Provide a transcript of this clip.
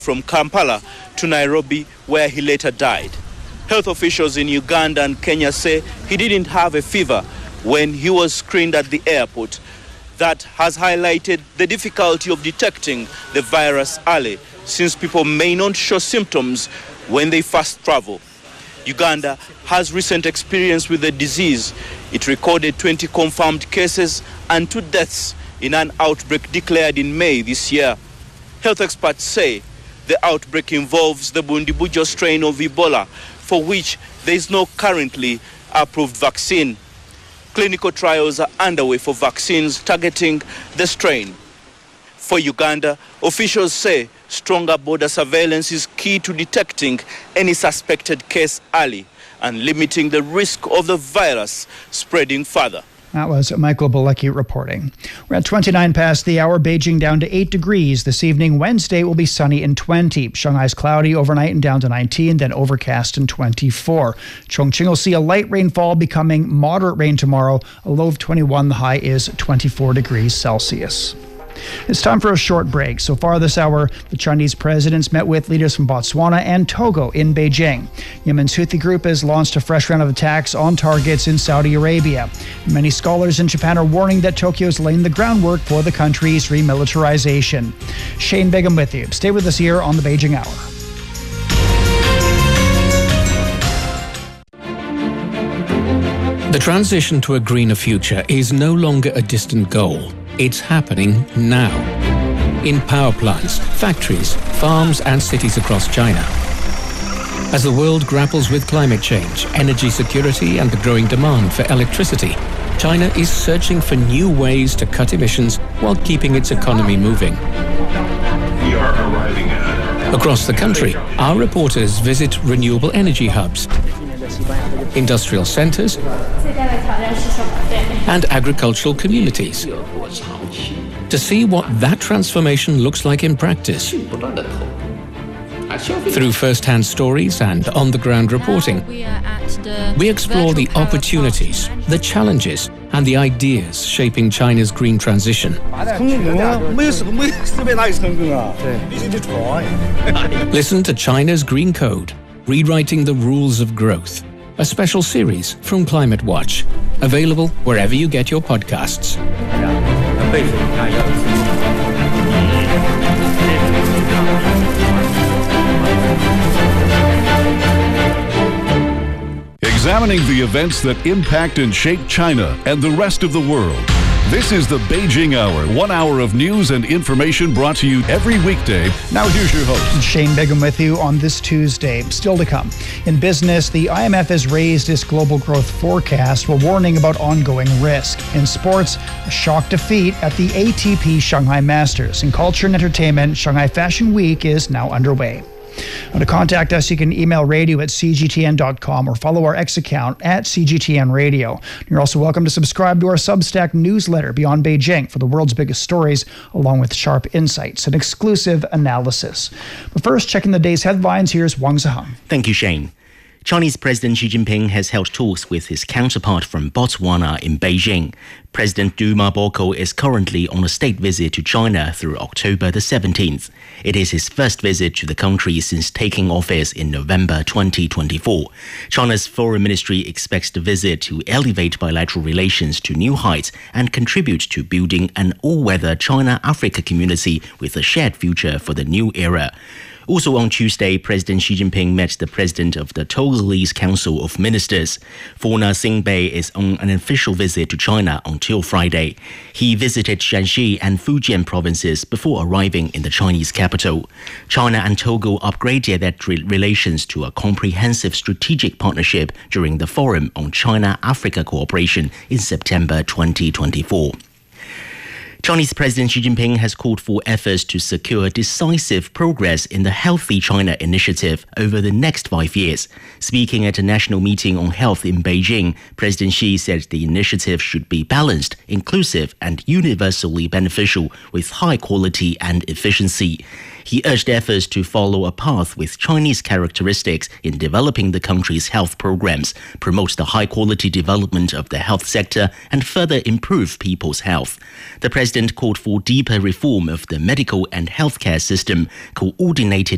from Kampala to Nairobi, where he later died. Health officials in Uganda and Kenya say he didn't have a fever when he was screened at the airport. That has highlighted the difficulty of detecting the virus early, since people may not show symptoms when they first travel. Uganda has recent experience with the disease. It recorded 20 confirmed cases and 2 deaths in an outbreak declared in May this year. Health experts say the outbreak involves the Bundibujo strain of Ebola, for which there is no currently approved vaccine. Clinical trials are underway for vaccines targeting the strain. For Uganda, officials say stronger border surveillance is key to detecting any suspected case early and limiting the risk of the virus spreading further. That was Michael Bilecki reporting. We're at 29 past the hour. Beijing down to 8 degrees. This evening, Wednesday, will be sunny and 20. Shanghai's cloudy overnight and down to 19, then overcast and 24. Chongqing will see a light rainfall becoming moderate rain tomorrow. A low of 21. The high is 24 degrees Celsius. It's time for a short break. So far this hour, the Chinese presidents met with leaders from Botswana and Togo in Beijing. Yemen's Houthi group has launched a fresh round of attacks on targets in Saudi Arabia. Many scholars in Japan are warning that Tokyo is laying the groundwork for the country's remilitarization. Shane Begum with you. Stay with us here on the Beijing Hour. The transition to a greener future is no longer a distant goal. It's happening now. In power plants, factories, farms and cities across China. As the world grapples with climate change, energy security and the growing demand for electricity, China is searching for new ways to cut emissions while keeping its economy moving. We are arriving at... Across the country, our reporters visit renewable energy hubs, industrial centers, and agricultural communities to see what that transformation looks like in practice. Through first-hand stories and on-the-ground reporting, we explore the opportunities, the challenges, and the ideas shaping China's green transition. Listen to China's Green Code, Rewriting the Rules of Growth, a special series from Climate Watch, available wherever you get your podcasts. Examining the events that impact and shape China and the rest of the world. This is the Beijing Hour, 1 hour of news and information brought to you every weekday. Now here's your host. Shane Begum with you on this Tuesday. Still to come. In business, the IMF has raised its global growth forecast while warning about ongoing risk. In sports, a shock defeat at the ATP Shanghai Masters. In culture and entertainment, Shanghai Fashion Week is now underway. Now, to contact us, you can email radio@cgtn.com or follow our X account @CGTN Radio. You're also welcome to subscribe to our Substack newsletter, Beyond Beijing, for the world's biggest stories, along with sharp insights and exclusive analysis. But first, checking the day's headlines, here's Wang Zihang. Thank you, Shane. Chinese President Xi Jinping has held talks with his counterpart from Botswana in Beijing. President Duma Boko is currently on a state visit to China through October the 17th. It is his first visit to the country since taking office in November 2024. China's foreign ministry expects the visit to elevate bilateral relations to new heights and contribute to building an all-weather China-Africa community with a shared future for the new era. Also on Tuesday, President Xi Jinping met the president of the Togolese Council of Ministers. Fauna Xinbei is on an official visit to China until Friday. He visited Shanxi and Fujian provinces before arriving in the Chinese capital. China and Togo upgraded their relations to a comprehensive strategic partnership during the Forum on China-Africa Cooperation in September 2024. Chinese President Xi Jinping has called for efforts to secure decisive progress in the Healthy China initiative over the next 5 years. Speaking at a national meeting on health in Beijing, President Xi said the initiative should be balanced, inclusive, and universally beneficial with high quality and efficiency. He urged efforts to follow a path with Chinese characteristics in developing the country's health programs, promote the high-quality development of the health sector, and further improve people's health. The president called for deeper reform of the medical and healthcare system, coordinated